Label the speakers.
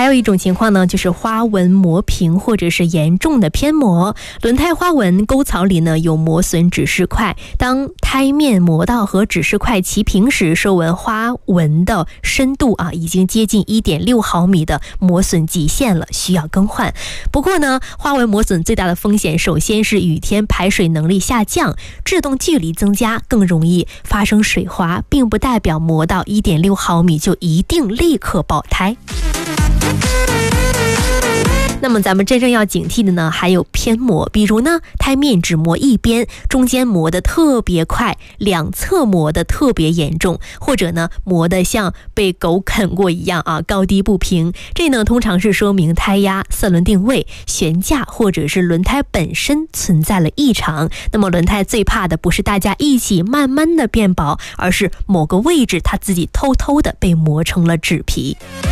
Speaker 1: 有一种情况呢，就是花纹磨平或者是严重的偏磨。轮胎花纹沟槽里呢有磨损指示块，当胎面磨道和指示块齐平时，说明花纹的深度已经接近 1.6毫米的磨损极限了，需要更换。不过呢，花纹磨损最大的风险首先是雨天排水能力下降，制动距离增加，更容易发生水滑，并不代表磨到 1.6毫米就一定立刻爆胎。那么咱们真正要警惕的呢，还有偏磨，比如呢，胎面只磨一边，中间磨得特别快，两侧磨得特别严重，或者呢，磨得像被狗啃过一样高低不平。这呢，通常是说明胎压、四轮定位、悬架或者是轮胎本身存在了异常。那么轮胎最怕的不是大家一起慢慢的变薄，而是某个位置它自己偷偷的被磨成了纸皮。